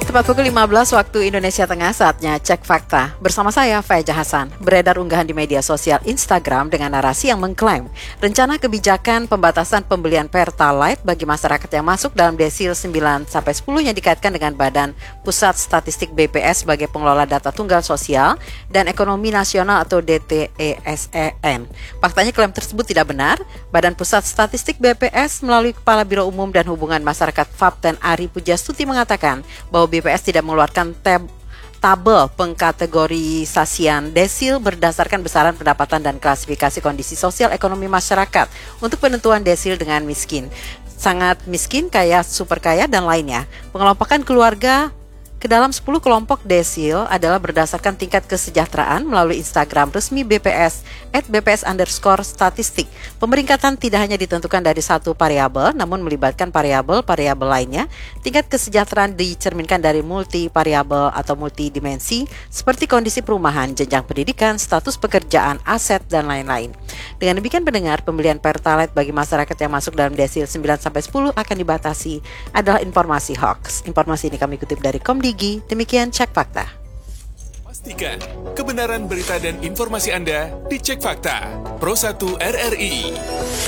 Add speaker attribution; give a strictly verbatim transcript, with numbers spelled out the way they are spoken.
Speaker 1: tepat pukul lima belas waktu Indonesia Tengah, saatnya Cek Fakta. Bersama saya, Faiza Hasan. Beredar unggahan di media sosial Instagram dengan narasi yang mengklaim rencana kebijakan pembatasan pembelian Pertalite bagi masyarakat yang masuk dalam desil sembilan sampai sepuluh yang dikaitkan dengan Badan Pusat Statistik B P S sebagai pengelola data tunggal sosial dan ekonomi nasional atau D T E S E N. Faktanya klaim tersebut tidak benar. Badan Pusat Statistik B P S melalui Kepala Biro Umum dan Hubungan Masyarakat Fapten Ari Pujastuti mengatakan bahwa B P S tidak mengeluarkan tab tabel pengkategorisasian desil berdasarkan besaran pendapatan dan klasifikasi kondisi sosial ekonomi masyarakat untuk penentuan desil dengan miskin, sangat miskin, kaya, super kaya, dan lainnya. Pengelompokan keluarga ke dalam sepuluh kelompok desil adalah berdasarkan tingkat kesejahteraan melalui Instagram resmi B P S at bps underscore statistik. Pemeringkatan tidak hanya ditentukan dari satu variabel, namun melibatkan variabel-variabel lainnya. Tingkat kesejahteraan dicerminkan dari multi variabel atau multidimensi seperti kondisi perumahan, jenjang pendidikan, status pekerjaan, aset, dan lain-lain. Dengan demikian pendengar, pembelian Pertalite bagi masyarakat yang masuk dalam desil sembilan sampai sepuluh akan dibatasi adalah informasi hoax. Informasi ini kami kutip dari Komdigi. Demikian Cek Fakta.
Speaker 2: Pastikan kebenaran berita dan informasi Anda di Cek Fakta Pro satu R R I.